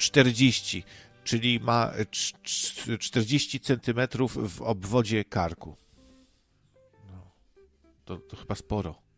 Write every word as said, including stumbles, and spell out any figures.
czterdzieści, czyli ma czterdzieści centymetrów w obwodzie karku. No, to, to chyba sporo.